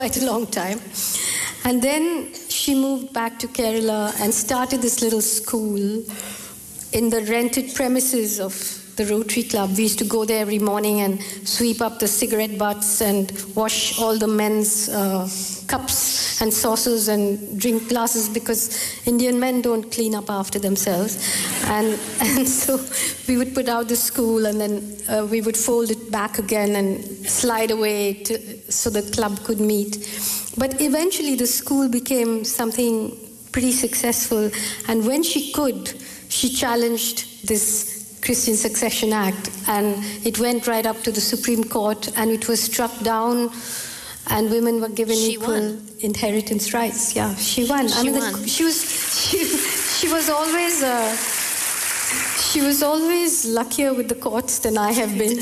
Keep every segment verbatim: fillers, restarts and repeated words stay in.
quite a long time. And then she moved back to Kerala and started this little school in the rented premises of the Rotary Club. We used to go there every morning and sweep up the cigarette butts and wash all the men's uh, cups and saucers and drink glasses, because Indian men don't clean up after themselves. And, and so we would put out the school, and then uh, we would fold it back again and slide away to, so the club could meet. But eventually the school became something pretty successful, and when she could, she challenged this Christian Succession Act, and it went right up to the Supreme Court, and it was struck down, and women were given she equal won. inheritance rights. Yeah, she won. She I mean, won. The, she was she, she was always uh, she was always luckier with the courts than I have been.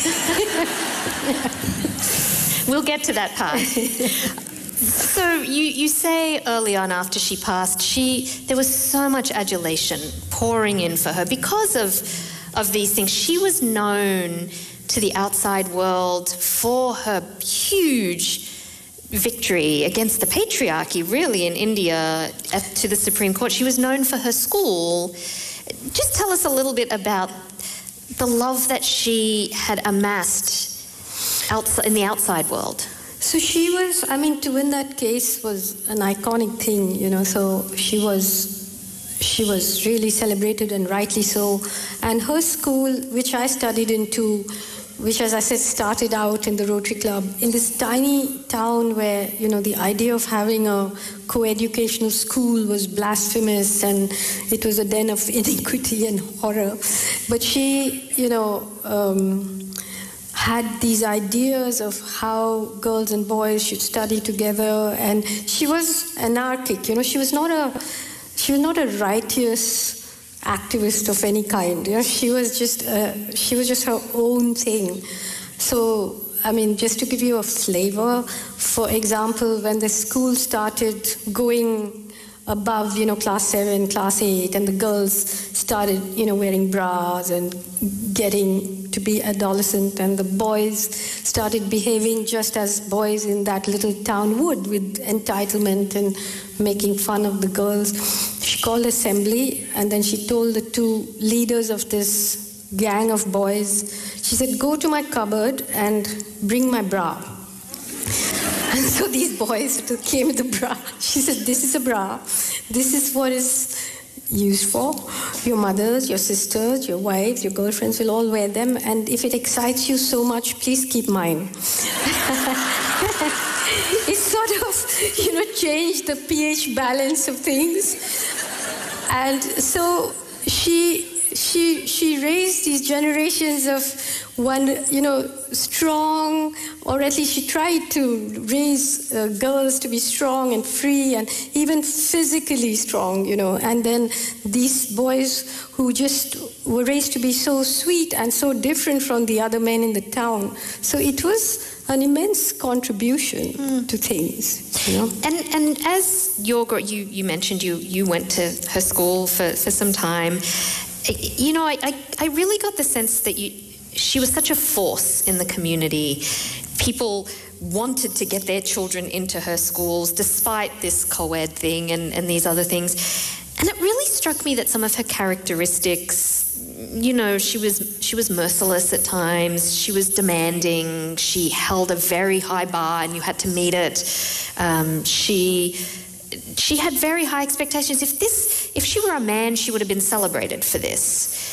We'll get to that part. So you, you say early on after she passed, she there was so much adulation pouring in for her because of of these things. She was known to the outside world for her huge victory against the patriarchy, really, in India at, to the Supreme Court. She was known for her school. Just tell us a little bit about the love that she had amassed outside, in the outside world. So she was, I mean, to win that case was an iconic thing, you know, so she was she was really celebrated, and rightly so. And her school, which I studied in too, which, as I said, started out in the Rotary Club, in this tiny town where, you know, the idea of having a co-educational school was blasphemous, and it was a den of iniquity and horror. But she, you know, um, had these ideas of how girls and boys should study together, and she was anarchic, you know, she was not a she was not a righteous activist of any kind, you know, she was just uh, she was just her own thing. So, I mean, just to give you a flavor, for example, when the school started going above, you know, class seven, class eight, and the girls started, you know, wearing bras and getting to be adolescent, and the boys started behaving just as boys in that little town would, with entitlement and making fun of the girls. She called assembly, and then she told the two leaders of this gang of boys, she said, go to my cupboard and bring my bra. And so these boys came with the bra. She said, this is a bra. This is what is used for. Your mothers, your sisters, your wives, your girlfriends will all wear them. And if it excites you so much, please keep mine. It sort of, you know, changed the pH balance of things. And so she, she, she raised these generations of one, you know, strong, or at least she tried to raise uh, girls to be strong and free and even physically strong, you know. And then these boys who just were raised to be so sweet and so different from the other men in the town. So it was an immense contribution mm. to things, you know. And and as your you you mentioned you you went to her school for, for some time. You know, I, I I really got the sense that you she was such a force in the community. People wanted to get their children into her schools despite this co-ed thing and, and these other things. And it really struck me that some of her characteristics, you know, she was she was merciless at times, she was demanding, she held a very high bar and you had to meet it. Um, she she had very high expectations. If this if she were a man, she would have been celebrated for this.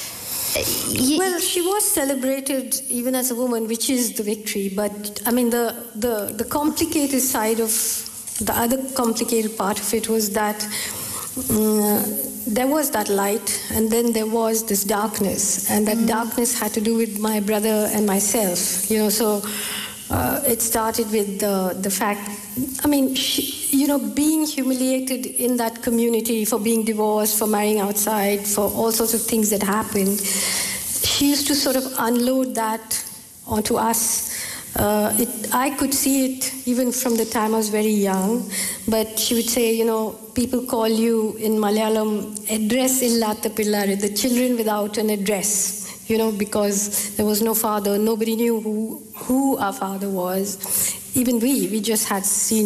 Well, she was celebrated even as a woman, which is the victory. But, I mean, the, the, the complicated side of, the other complicated part of it was that uh, there was that light, and then there was this darkness. And that mm. darkness had to do with my brother and myself, you know, so uh, it started with the, the fact, I mean, she, you know, being humiliated in that community for being divorced, for marrying outside, for all sorts of things that happened. She used to sort of unload that onto us. Uh, it, I could see it even from the time I was very young, but she would say, you know, people call you in Malayalam, address illata pillare, the children without an address, you know, because there was no father, nobody knew who, who our father was. even we, we just had seen